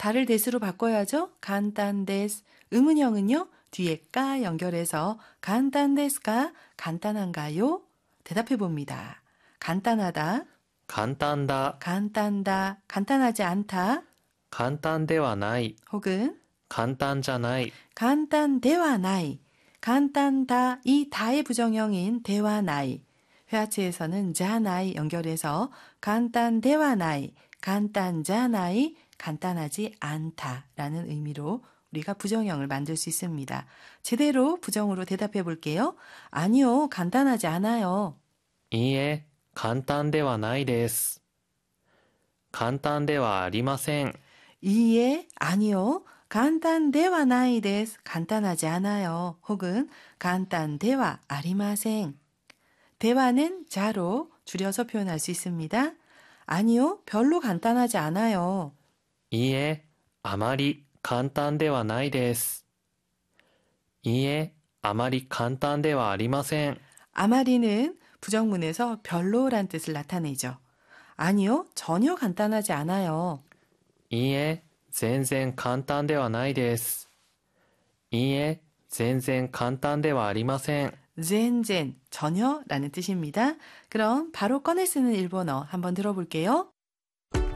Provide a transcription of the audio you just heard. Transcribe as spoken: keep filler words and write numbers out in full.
다를 데스로 바꿔야죠. 간단데스. 의문형은요. 뒤에 까 연결해서 간단데스가 간단한가요? 대답해 봅니다. 간단하다, 簡単だ。 간단다, 간단하지 않다, 簡単ではない。 혹은 簡単じゃない。 간단대와 나이, 간단다, 이 다의 부정형인 대와 나이. 회화체에서는 자 나이 연결해서 간단대와 나이, 간단자 나이, 간단하지 않다라는 의미로 우리가 부정형을 만들 수 있습니다. 제대로 부정으로 대답해 볼게요. 아니요, 간단하지 않아요. いいえ、簡単ではないです。簡単ではありません。 이에 아니요. 간단대와 나이 데스. 간단하지 않아요. 혹은 간단대와 아리마생. 대화는 자로 줄여서 표현할 수 있습니다. 아니요. 별로 간단하지 않아요. いいえ、あまり簡単ではないです。いいえ、あまり簡単ではありません。 아마리는 부정문에서 별로란 뜻을 나타내죠. 아니요. 전혀 간단하지 않아요. いいえ、全然簡単ではないです。いいえ、全然簡単ではありません。 젠젠 전혀라는 뜻입니다. 그럼 바로 꺼내 쓰는 일본어 한번 들어볼게요.